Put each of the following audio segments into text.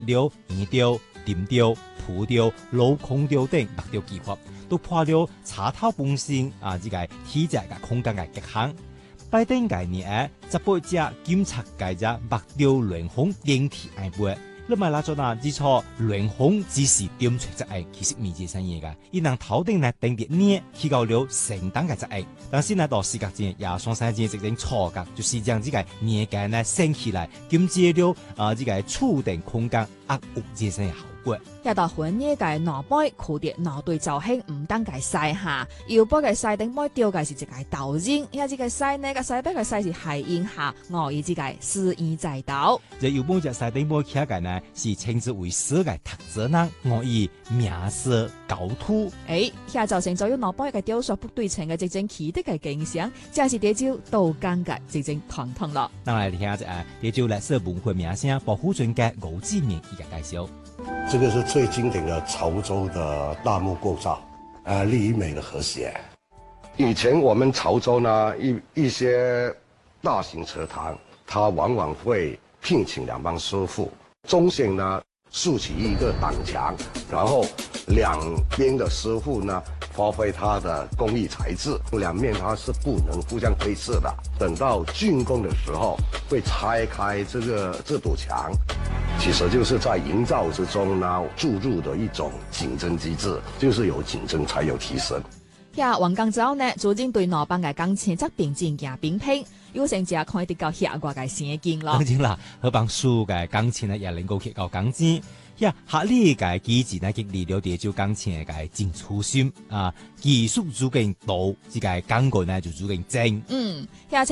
了圆雕、点雕、蒲雕、镂空雕等6雕技法，都破了插頭本身這個體積嘅空間嘅極限。拜登概念18隻檢測嘅隻6雕輪孔電梯硬背。你咪拿咗嗱，只錯輪孔只是點出隻眼，其實未知生嘢噶。伊能頭頂呢定啲呢起到了成等嘅隻眼，但是呢到視覺前也雙生間直情錯噶，就是將這個眼鏡呢升起來，兼接了這個觸定空間壓屋這些效果。 一到婚嘢嘅腦杯佢哋腦對造型唔單計晒下，腰部嘅晒頂杯吊嘅是一個導演，而這個晒呢個晒杯嘅晒是係影下我以這個示意在導。 這腰部隻晒頂杯起嘅呢是稱之為色嘅特質呢，我以面色構圖。 下造成咗要腦杯嘅雕塑不對稱嘅直正奇的嘅景象，正是啲招導間嘅直正堂堂咯。 當嚟聽下隻啲招歷史文化名聲保護專嘅歐志明嘅介紹。 這個是最經典的潮州的大木構造，力與美的和諧。以前我們潮州呢，一些大型祠堂，它往往會聘請2幫師傅，中線呢豎起一個擋牆，然後兩邊的師傅呢發揮他的工藝才智，兩面它是不能互相對視的。等到竣工的時候，會拆開這堵牆。其實就是在營造之中呢注入的一種競爭機制，就是有競爭才有提升。 黃江州呢，最近對老闆嘅鋼琴則並進行評評，有成只可以得到下掛嘅先進咯。當然啦，佢幫書嘅鋼琴呢，也能夠學到鋼琴。下呢個機制呢，激勵了啲做鋼琴嘅進初心技術足夠到，這個鋼管呢就足夠正。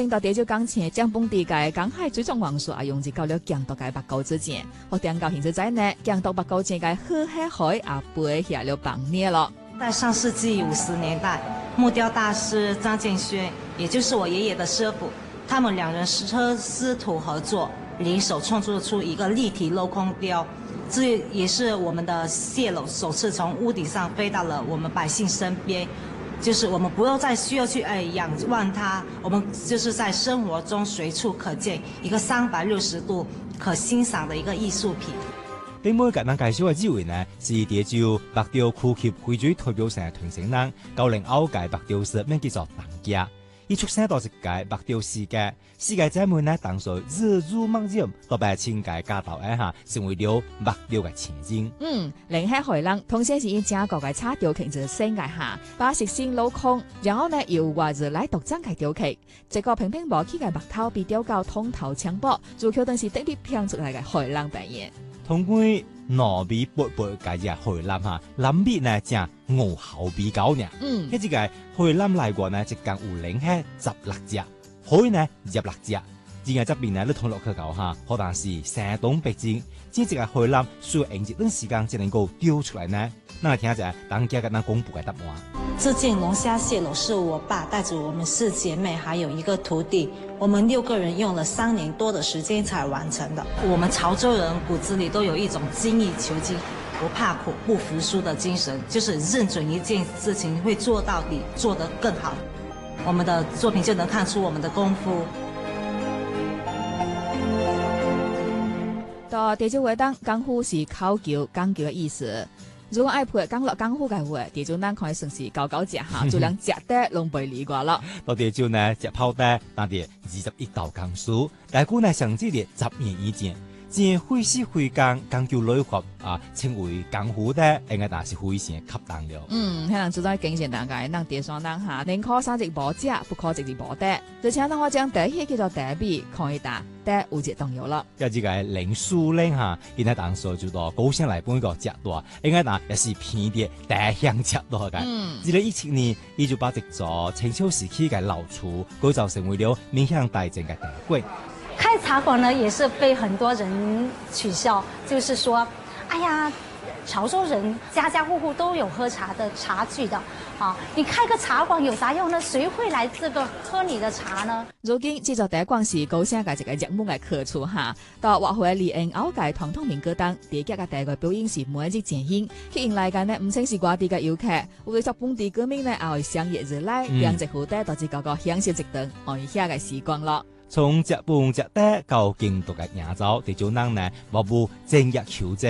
在上世紀50年代，木雕大師張建軒，也就是我爺爺的師傅，他們2人師徒合作，聯手創作出一個立體鏤空雕。這也是我們的蟹簍首次從屋頂上飛到了我們百姓身邊，就是我們不用再需要去仰望它，我們就是在生活中隨處可見一個360度可欣賞的一個藝術品。 對每個人介紹嘅機會呢，是啲就6雕區級會最代表性嘅團成人，90後屆6雕師名叫做當家。一出生到一屆6雕世界姐妹呢，當時日入夢入，到白千屆家頭下，成為了6雕嘅前進。 另喺海浪，同時是以正國嘅叉雕旗就升崖下，把食線鏤空，然後呢又話就來獨爭嘅雕旗，這個平平無奇嘅木頭被雕到通頭槍波，做橋當時特別拼出嚟嘅海浪表演。 通過糯米薄薄嘅隻海南南邊呢正牛後鼻高呢。一隻個海南來過呢，一間有零係16隻，海呢26隻。而家這邊呢，你通落去搞可能是山東北京，這隻個海南需要用一段時間才能夠雕出來呢。那聽下當家嘅那公布嘅答案。 這件龍蝦蟹簍是我爸帶着我們4姐妹還有一個徒弟，我們6個人用了3年多的時間才完成的。我們潮州人骨子裏都有一種精益求精、不怕苦、不服輸的精神，就是認準一件事情會做到底，做得更好。我們的作品就能看出我們的功夫。 到地主會當功夫是考究講究嘅意思。如果愛配講落功夫嘅話，地主咱可以算是高高食下，就兩食得攏背離過了。 到地主呢食泡得，但係21道功夫，大姑呢上至列10年以前，正會師會講講究內學稱為功夫的，應該但是非常恰當了。 可能做在經濟大概，能地雙當下，寧可三隻無食，不可直接無得。就請當我將第一叫做第比，可以打得無節動搖了。 有這個零數零現在當時就到高興來半個食多，應該也是偏啲大鄉食多嘅。2017年，伊就把這座清朝時期嘅老厝改造成為了面向大眾嘅茶館。 開茶館呢，也是被很多人取笑，就是說，哎呀，潮州人家家戶戶都有喝茶的茶具的，你開個茶館有啥用呢？誰會來這個喝你的茶呢？ 如今製作第一關是高聲嘅一個熱門嘅客處到話回李恩歐嘅傳統民歌當，第一嘅第一個表演是每一隻前獻，吸引來嘅呢唔稱是外地嘅遊客，為咗本地居民呢，也會相約而來，讓政府帶到至個個享受一頓愛下嘅時光咯。 從日本日底到京都嘅亞洲，地少人呢，無不精益求精。